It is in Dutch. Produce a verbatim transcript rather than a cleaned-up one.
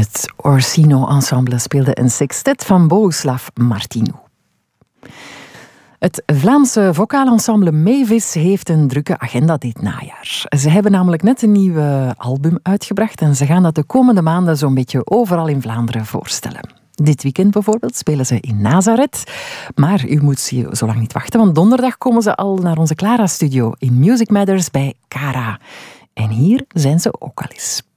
Het Orsino Ensemble speelde een sextet van Bohuslav Martinu. Het Vlaamse vocaal ensemble Mavis heeft een drukke agenda dit najaar. Ze hebben namelijk net een nieuw album uitgebracht en ze gaan dat de komende maanden zo'n beetje overal in Vlaanderen voorstellen. Dit weekend bijvoorbeeld spelen ze in Nazareth. Maar u moet zo lang niet wachten, want donderdag komen ze al naar onze Clara-studio in Music Matters bij Cara. En hier zijn ze ook al eens.